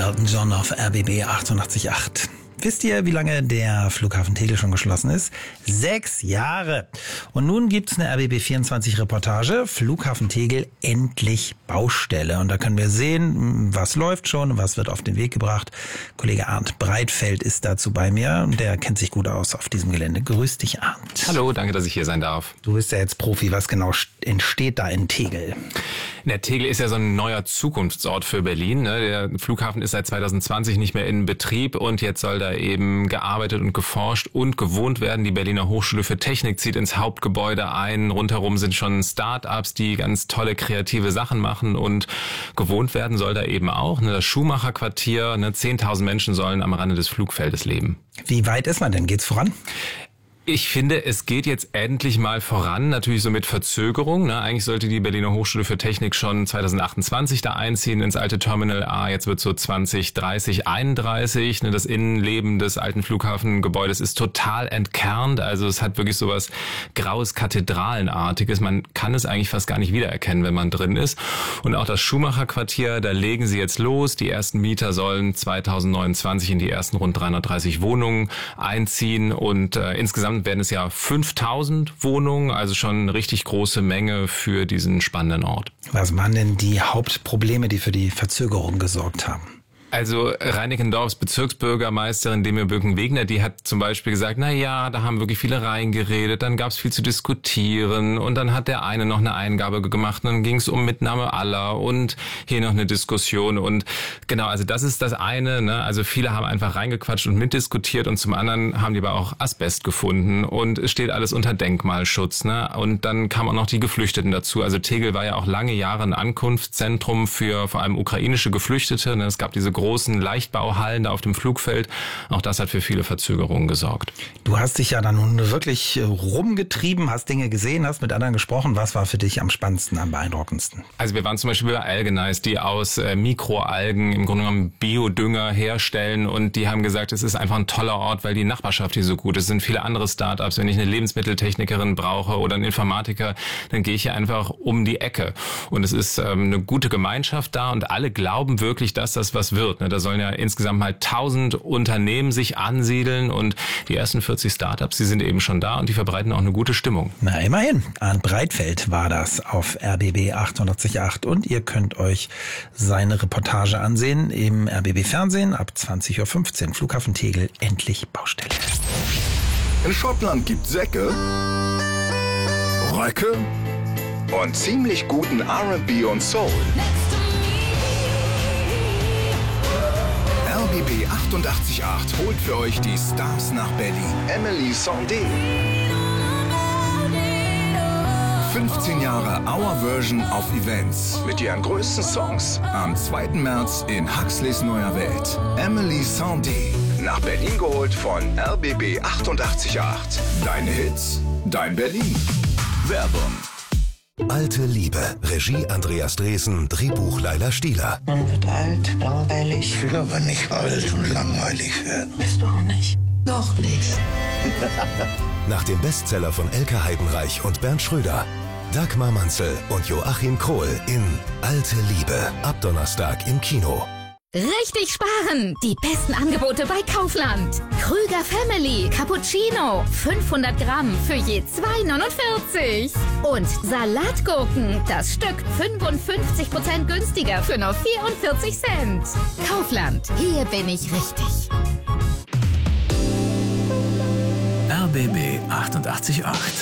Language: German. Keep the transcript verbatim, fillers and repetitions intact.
Elton John auf R B B achtundachtzig Komma acht. Wisst ihr, wie lange der Flughafen Tegel schon geschlossen ist? Sechs Jahre. Und nun gibt's eine R B B vierundzwanzig Reportage. Flughafen Tegel, endlich Baustelle. Und da können wir sehen, was läuft schon, was wird auf den Weg gebracht. Kollege Arndt Breitfeld ist dazu bei mir. Der kennt sich gut aus auf diesem Gelände. Grüß dich, Arndt. Hallo, danke, dass ich hier sein darf. Du bist ja jetzt Profi. Was genau entsteht da in Tegel? Der Tegel ist ja so ein neuer Zukunftsort für Berlin. Der Flughafen ist seit zweitausendzwanzig nicht mehr in Betrieb und jetzt soll da eben gearbeitet und geforscht und gewohnt werden. Die Berliner Hochschule für Technik zieht ins Hauptgebäude ein. Rundherum sind schon Start-ups, die ganz tolle kreative Sachen machen, und gewohnt werden soll da eben auch. Das Schumacher-Quartier, zehntausend Menschen sollen am Rande des Flugfeldes leben. Wie weit ist man denn? Geht's voran? Ich finde, es geht jetzt endlich mal voran, natürlich so mit Verzögerung. Ne? Eigentlich sollte die Berliner Hochschule für Technik schon zweitausendachtundzwanzig da einziehen ins alte Terminal A. Jetzt wird so zwanzig dreißig, einunddreißig. Ne? Das Innenleben des alten Flughafengebäudes ist total entkernt. Also es hat wirklich so was graues Kathedralenartiges. Man kann es eigentlich fast gar nicht wiedererkennen, wenn man drin ist. Und auch das Schumacher-Quartier, da legen sie jetzt los. Die ersten Mieter sollen zweitausendneunundzwanzig in die ersten rund dreihundertdreißig Wohnungen einziehen. Und äh, insgesamt werden es ja fünftausend Wohnungen, also schon eine richtig große Menge für diesen spannenden Ort. Was waren denn die Hauptprobleme, die für die Verzögerung gesorgt haben? Also Reinickendorfs Bezirksbürgermeisterin Demir Birken-Wegner, die hat zum Beispiel gesagt, na ja, da haben wirklich viele reingeredet, dann gab es viel zu diskutieren und dann hat der eine noch eine Eingabe gemacht und dann ging es um Mitnahme aller und hier noch eine Diskussion. Und genau, also das ist das eine, ne? Also viele haben einfach reingequatscht und mitdiskutiert, und zum anderen haben die aber auch Asbest gefunden und es steht alles unter Denkmalschutz, ne? Und dann kamen auch noch die Geflüchteten dazu. Also Tegel war ja auch lange Jahre ein Ankunftszentrum für vor allem ukrainische Geflüchtete, ne? Es gab diese großen Leichtbauhallen da auf dem Flugfeld. Auch das hat für viele Verzögerungen gesorgt. Du hast dich ja dann nun wirklich rumgetrieben, hast Dinge gesehen, hast mit anderen gesprochen. Was war für dich am spannendsten, am beeindruckendsten? Also wir waren zum Beispiel bei Algenize, die aus äh, Mikroalgen im Grunde genommen Biodünger herstellen, und die haben gesagt, es ist einfach ein toller Ort, weil die Nachbarschaft hier so gut ist. Es sind viele andere Startups. Wenn ich eine Lebensmitteltechnikerin brauche oder einen Informatiker, dann gehe ich hier einfach um die Ecke. Und es ist ähm, eine gute Gemeinschaft da, und alle glauben wirklich, dass das was wird. Da sollen ja insgesamt mal tausend Unternehmen sich ansiedeln, und die ersten vierzig Startups, die sind eben schon da und die verbreiten auch eine gute Stimmung. Na, immerhin. Arndt Breitfeld war das auf R B B achtundachtzig Komma acht, und ihr könnt euch seine Reportage ansehen im R B B Fernsehen ab zwanzig Uhr fünfzehn. Flughafen Tegel, endlich Baustelle. In Schottland gibt's Säcke, Röcke und ziemlich guten R und B und Soul. R B B achtundachtzig Komma acht holt für euch die Stars nach Berlin. Emily Sandé. fünfzehn Jahre Our Version of Events mit ihren größten Songs. Am zweiten März in Huxleys neuer Welt. Emily Sandé. Nach Berlin geholt von R B B achtundachtzig Komma acht. Deine Hits, dein Berlin. Werbung. Alte Liebe. Regie Andreas Dresen, Drehbuch Laila Stieler. Man wird alt, langweilig. Ich will aber nicht alt und langweilig werden. Bist du auch nicht? Doch nicht. Nach dem Bestseller von Elke Heidenreich und Bernd Schröder. Dagmar Manzel und Joachim Krohl in Alte Liebe. Ab Donnerstag im Kino. Richtig sparen! Die besten Angebote bei Kaufland. Krüger Family Cappuccino. fünfhundert Gramm für je zwei neunundvierzig. Und Salatgurken. Das Stück fünfundfünfzig Prozent günstiger für nur vierundvierzig Cent. Kaufland. Hier bin ich richtig. R B B achtundachtzig Komma acht